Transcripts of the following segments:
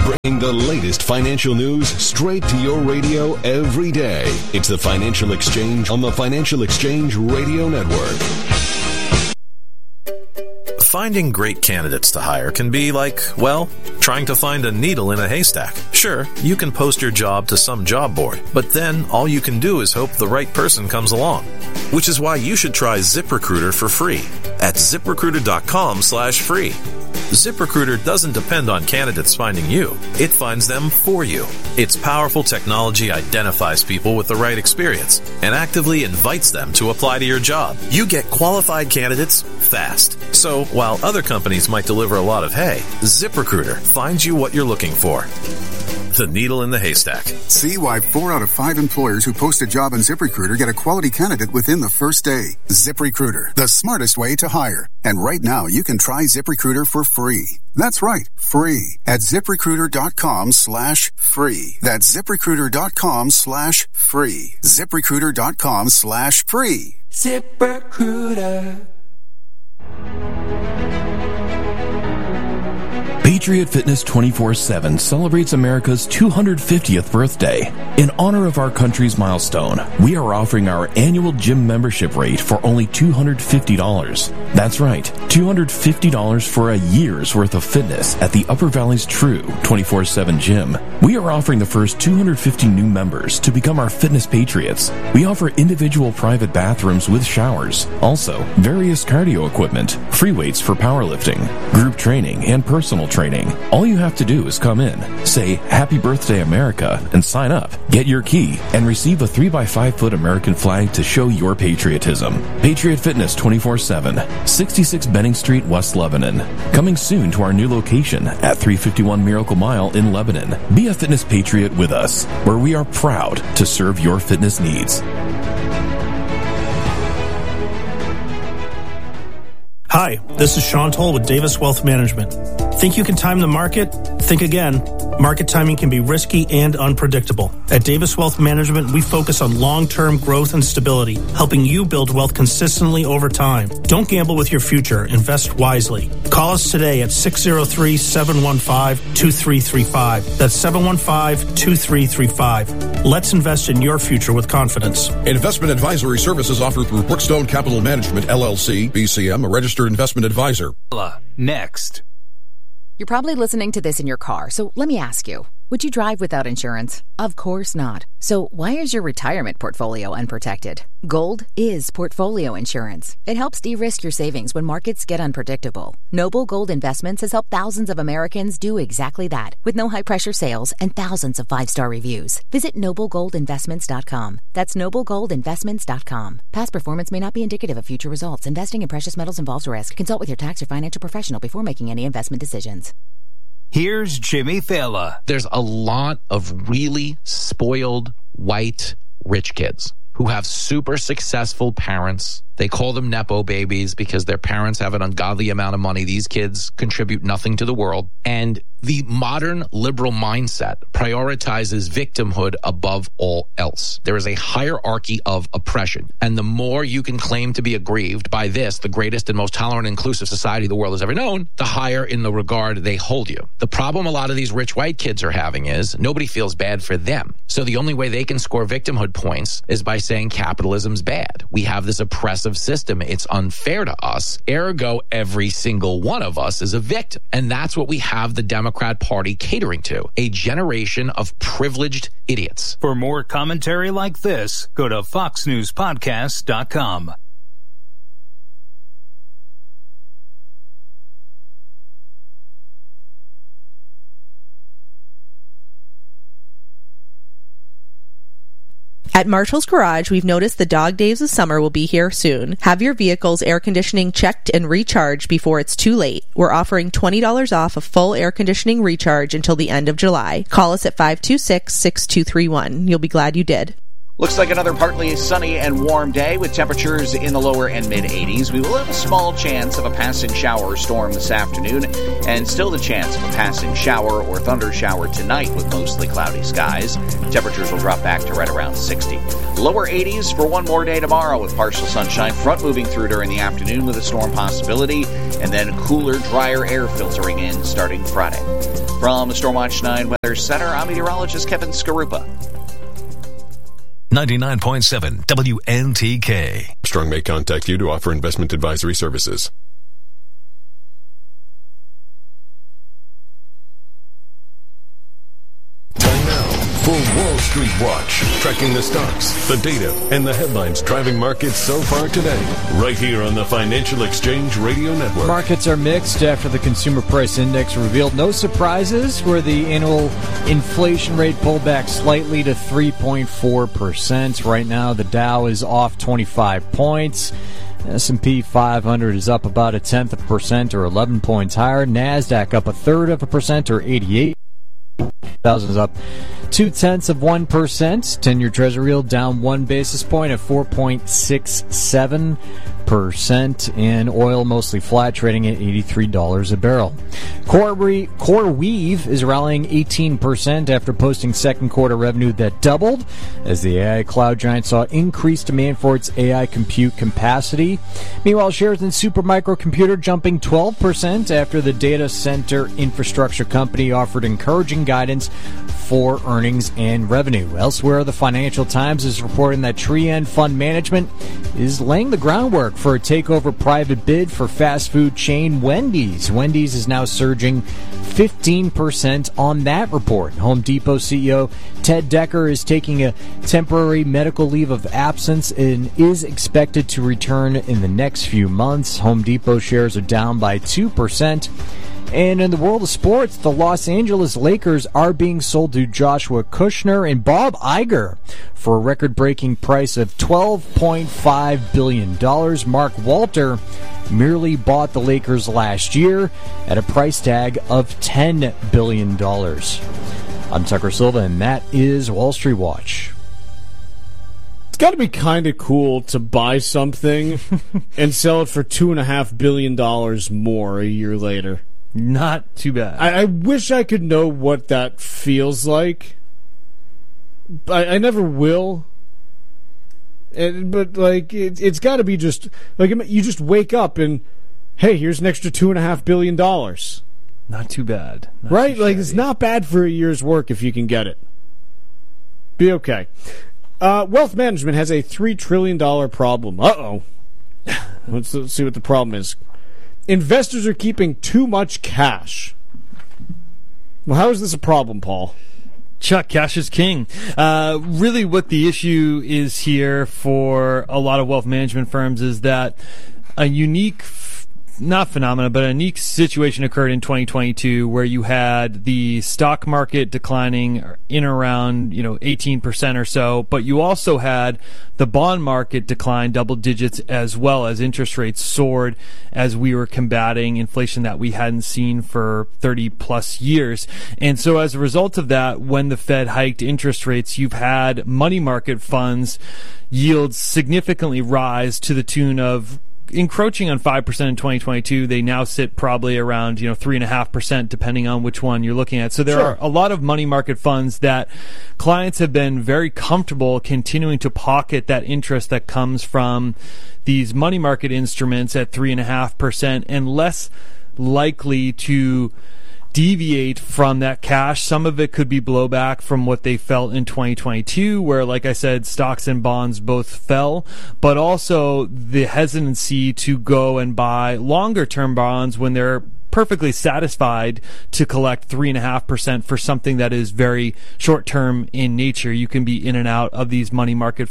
bringing the latest financial news straight to your radio every day. It's the Financial Exchange on the Financial Exchange Radio Network. Finding great candidates to hire can be like, well, trying to find a needle in a haystack. Sure, you can post your job to some job board, but then all you can do is hope the right person comes along. Which is why you should try ZipRecruiter for free at ZipRecruiter.com/free. ZipRecruiter doesn't depend on candidates finding you. It finds them for you. Its powerful technology identifies people with the right experience and actively invites them to apply to your job. You get qualified candidates fast. So while other companies might deliver a lot of hay, ZipRecruiter finds you what you're looking for. The needle in the haystack. See why 4 out of 5 employers who post a job on ZipRecruiter get a quality candidate within the first day. ZipRecruiter, the smartest way to hire. And right now, you can try ZipRecruiter for free. That's right, free at ZipRecruiter.com/free. That's ZipRecruiter.com/free. ZipRecruiter.com/free. ZipRecruiter. Patriot Fitness 24/7 celebrates America's 250th birthday. In honor of our country's milestone, we are offering our annual gym membership rate for only $250. That's right, $250 for a year's worth of fitness at the Upper Valley's true 24/7 gym. We are offering the first 250 new members to become our fitness patriots. We offer individual private bathrooms with showers, also various cardio equipment, free weights for powerlifting, group training, and personal training. All you have to do is come in, say Happy Birthday America, and sign up. Get your key and receive a 3x5-foot American flag to show your patriotism. Patriot Fitness 24/7, 66 Benning Street, West Lebanon. Coming soon to our new location at 351 Miracle Mile in Lebanon. Be a fitness patriot with us, where we are proud to serve your fitness needs. Hi, this is Sean Toll with Davis Wealth Management. Think you can time the market? Think again. Market timing can be risky and unpredictable. At Davis Wealth Management, we focus on long-term growth and stability, helping you build wealth consistently over time. Don't gamble with your future. Invest wisely. Call us today at 603-715-2335. That's 715-2335. Let's invest in your future with confidence. Investment advisory services offered through Brookstone Capital Management, LLC, BCM, a registered investment advisor. Next. You're probably listening to this in your car, so let me ask you, would you drive without insurance? Of course not. So why is your retirement portfolio unprotected? Gold is portfolio insurance. It helps de-risk your savings when markets get unpredictable. Noble Gold Investments has helped thousands of Americans do exactly that, with no high-pressure sales and thousands of 5-star reviews. Visit NobleGoldInvestments.com. That's NobleGoldInvestments.com. Past performance may not be indicative of future results. Investing in precious metals involves risk. Consult with your tax or financial professional before making any investment decisions. Here's Jimmy Fallon. There's a lot of really spoiled, white, rich kids who have super successful parents. They call them Nepo babies because their parents have an ungodly amount of money. These kids contribute nothing to the world. And the modern liberal mindset prioritizes victimhood above all else. There is a hierarchy of oppression. And the more you can claim to be aggrieved by this, the greatest and most tolerant and inclusive society the world has ever known, the higher in the regard they hold you. The problem a lot of these rich white kids are having is nobody feels bad for them. So the only way they can score victimhood points is by saying capitalism's bad. We have this oppressive system. It's unfair to us. Ergo, every single one of us is a victim. And that's what we have the Democrat Party catering to, a generation of privileged idiots. For more commentary like this, go to foxnewspodcast.com. At Marshall's Garage, we've noticed the dog days of summer will be here soon. Have your vehicle's air conditioning checked and recharged before it's too late. We're offering $20 off a full air conditioning recharge until the end of July. Call us at 526-6231. You'll be glad you did. Looks like another partly sunny and warm day with temperatures in the lower and mid-80s. We will have a small chance of a passing shower or storm this afternoon, and still the chance of a passing shower or thunder shower tonight with mostly cloudy skies. Temperatures will drop back to right around 60. Lower 80s for one more day tomorrow with partial sunshine, front moving through during the afternoon with a storm possibility, and then cooler, drier air filtering in starting Friday. From Stormwatch 9 Weather Center, I'm meteorologist Kevin Skarupa. 99.7 WNTK. Strong may contact you to offer investment advisory services. Time now for Wall Street Watch, tracking the stocks, the data, and the headlines driving markets so far today. Right here on the Financial Exchange Radio Network. Markets are mixed after the Consumer Price Index revealed no surprises, where the annual inflation rate pulled back slightly to 3.4%. Right now, the Dow is off 25 points. S&P 500 is up about 0.1% or 11 points higher. NASDAQ up 1/3% or 88. 1,000 is up 0.2%. 10-year Treasury yield down 1 basis point at 4.67%. And oil mostly flat, trading at $83 a barrel. CoreWeave is rallying 18% after posting second quarter revenue that doubled as the AI cloud giant saw increased demand for its AI compute capacity. Meanwhile, shares in Supermicro Computer jumping 12% after the data center infrastructure company offered encouraging guidance for earnings and revenue. Elsewhere, the Financial Times is reporting that Trian Fund Management is laying the groundwork for a takeover private bid for fast food chain Wendy's. Wendy's is now surging 15% on that report. Home Depot CEO Ted Decker is taking a temporary medical leave of absence and is expected to return in the next few months. Home Depot shares are down by 2%. And in the world of sports, the Los Angeles Lakers are being sold to Joshua Kushner and Bob Iger for a record-breaking price of $12.5 billion. Mark Walter merely bought the Lakers last year at a price tag of $10 billion. I'm Tucker Silva, and that is Wall Street Watch. It's got to be kind of cool to buy something and sell it for $2.5 billion more a year later. Not too bad. I wish I could know what that feels like. I never will. But it's got to be just like you just wake up and hey, here's an extra $2.5 billion. Not too bad, right? Like it's not bad for a year's work if you can get it. Be okay. Wealth management has a $3 trillion problem. Let's see what the problem is. Investors are keeping too much cash. Well, how is this a problem, Paul? Chuck, cash is king. Really what the issue is here for a lot of wealth management firms is that a unique not phenomena, but a unique situation occurred in 2022 where you had the stock market declining in around 18% or so, but you also had the bond market decline double digits as well as interest rates soared as we were combating inflation that we hadn't seen for 30 plus years. And so as a result of that, when the Fed hiked interest rates, you've had money market funds yields significantly rise to the tune of encroaching on 5% in 2022. They now sit probably around 3.5%, depending on which one you're looking at. So there are a lot of money market funds that clients have been very comfortable continuing to pocket that interest that comes from these money market instruments at 3.5% and less likely to deviate from that cash. Some of it could be blowback from what they felt in 2022, where, like I said, stocks and bonds both fell, but also the hesitancy to go and buy longer term bonds when they're perfectly satisfied to collect 3.5% for something that is very short term in nature. You can be in and out of these money market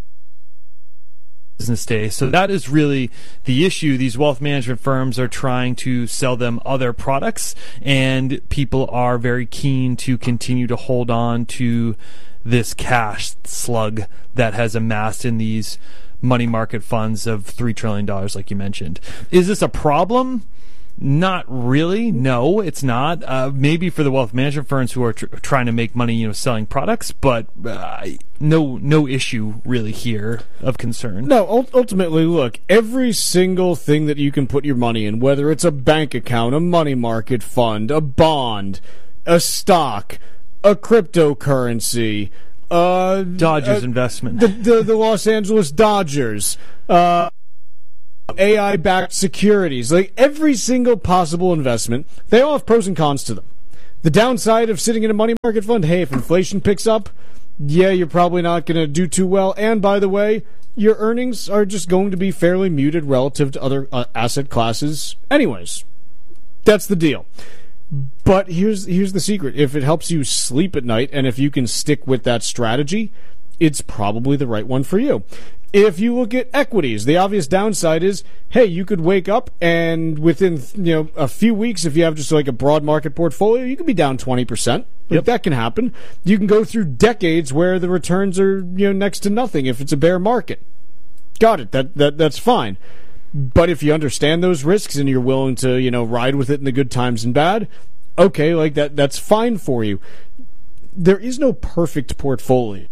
business day. So that is really the issue. These wealth management firms are trying to sell them other products, and people are very keen to continue to hold on to this cash slug that has amassed in these money market funds of $3 trillion, like you mentioned. Is this a problem? Not really. No, it's not. Maybe for the wealth management firms who are trying to make money, selling products, but no issue really here of concern. No, ultimately, look, every single thing that you can put your money in, whether it's a bank account, a money market fund, a bond, a stock, a cryptocurrency, Dodgers investment, the Los Angeles Dodgers, AI-backed securities, like every single possible investment, they all have pros and cons to them. The downside of sitting in a money market fund, hey, if inflation picks up, yeah, you're probably not going to do too well. And by the way, your earnings are just going to be fairly muted relative to other asset classes anyways. That's the deal. But here's the secret. If it helps you sleep at night, and if you can stick with that strategy, it's probably the right one for you. If you look at equities, the obvious downside is, hey, you could wake up and within a few weeks, if you have just like a broad market portfolio, you could be down 20%. Yep. That can happen. You can go through decades where the returns are next to nothing if it's a bear market. Got it. That's fine. But if you understand those risks and you're willing to ride with it in the good times and bad, okay, like that's fine for you. There is no perfect portfolio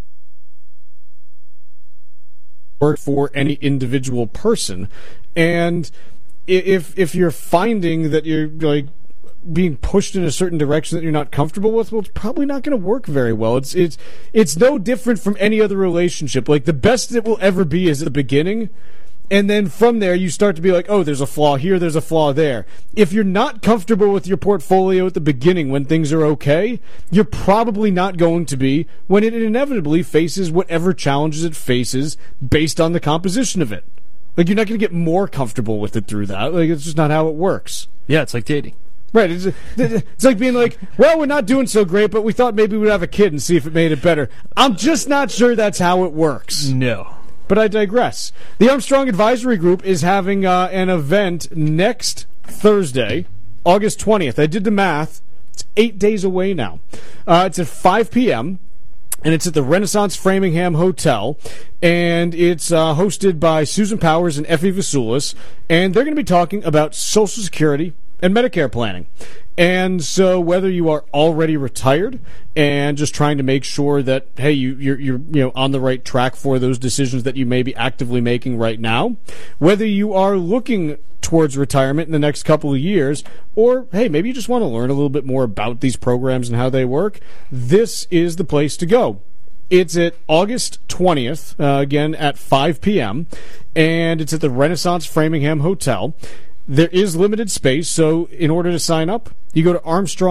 for any individual person, and if you're finding that you're like being pushed in a certain direction that you're not comfortable with, well, it's probably not going to work very well. It's no different from any other relationship. Like, the best it will ever be is at the beginning, and then from there you start to be like, oh, there's a flaw here, there's a flaw there. If you're not comfortable with your portfolio at the beginning when things are okay, you're probably not going to be when it inevitably faces whatever challenges it faces based on the composition of it. Like, you're not going to get more comfortable with it through that. Like, it's just not how it works. Yeah, it's like dating. Right. It's like being like, well, we're not doing so great, but we thought maybe we'd have a kid and see if it made it better. I'm just not sure that's how it works. No. But I digress. The Armstrong Advisory Group is having an event next Thursday, August 20th. I did the math. It's 8 days away now. It's at 5 p.m., and it's at the Renaissance Framingham Hotel, and it's hosted by Susan Powers and Effie Vasoulis, and they're going to be talking about Social Security and Medicare planning. And so whether you are already retired and just trying to make sure that, hey, you're on the right track for those decisions that you may be actively making right now, whether you are looking towards retirement in the next couple of years, or, hey, maybe you just want to learn a little bit more about these programs and how they work, this is the place to go. It's at August 20th, again, at 5 p.m., and it's at the Renaissance Framingham Hotel. There is limited space, so in order to sign up, you go to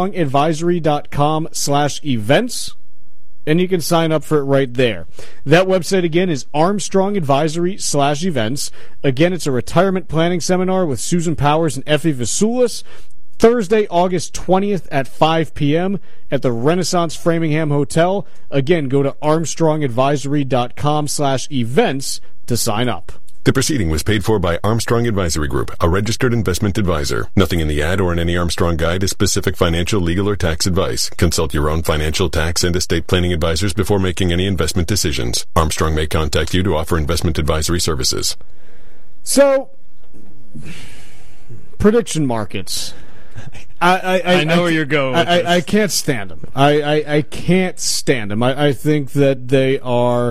armstrongadvisory.com/events, and you can sign up for it right there. That website, again, is armstrongadvisory/events. Again, it's a retirement planning seminar with Susan Powers and Effie Vasoulis, Thursday, August 20th at 5 p.m. at the Renaissance Framingham Hotel. Again, go to armstrongadvisory.com/events to sign up. The proceeding was paid for by Armstrong Advisory Group, a registered investment advisor. Nothing in the ad or in any Armstrong guide is specific financial, legal, or tax advice. Consult your own financial, tax, and estate planning advisors before making any investment decisions. Armstrong may contact you to offer investment advisory services. So, prediction markets. I know where you're going with this. I can't stand them. I can't stand them. I think that they are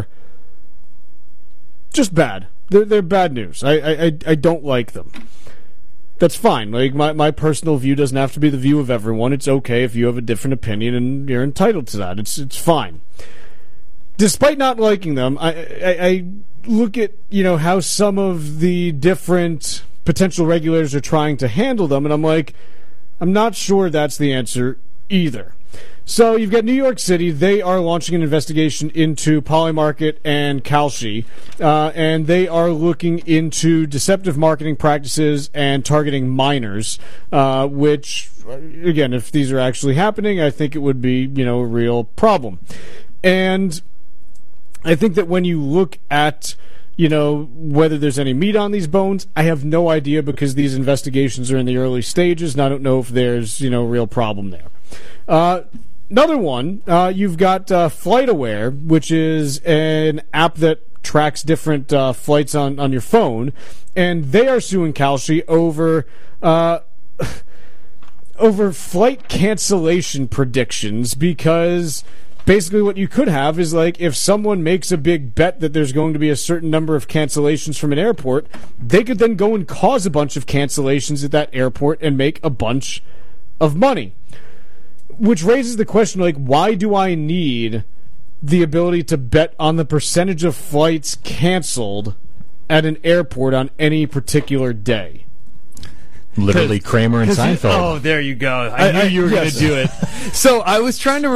just bad. They're bad news. I don't like them. That's fine. Like, my personal view doesn't have to be the view of everyone. It's okay if you have a different opinion, and you're entitled to that. It's fine. Despite not liking them, I look at how some of the different potential regulators are trying to handle them, and I'm like, I'm not sure that's the answer either. So you've got New York City. They are launching an investigation into Polymarket and Kalshi, and they are looking into deceptive marketing practices and targeting minors, which, again, if these are actually happening, I think it would be, a real problem. And I think that when you look at whether there's any meat on these bones, I have no idea, because these investigations are in the early stages, and I don't know if there's, a real problem there. Another one, you've got FlightAware, which is an app that tracks different flights on your phone, and they are suing Kalshi over flight cancellation predictions, because basically what you could have is, like, if someone makes a big bet that there's going to be a certain number of cancellations from an airport, they could then go and cause a bunch of cancellations at that airport and make a bunch of money. Which raises the question, like, why do I need the ability to bet on the percentage of flights canceled at an airport on any particular day? Literally Kramer and Seinfeld. Oh, there you go. I knew you were going to do it. So I was trying to